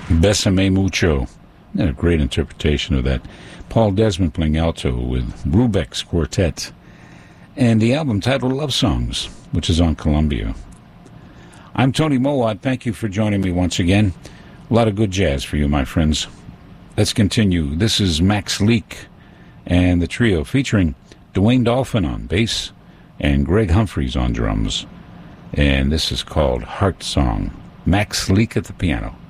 Besame Mucho. A great interpretation of that. Paul Desmond playing alto with Rubeck's Quartet. And the album titled Love Songs, which is on Columbia. I'm Tony Mowat. Thank you for joining me once again. A lot of good jazz for you, my friends. Let's continue. This is Max Leake and the trio featuring Dwayne Dolphin on bass and Greg Humphreys on drums. And this is called Heart Song. Max Leake at the piano.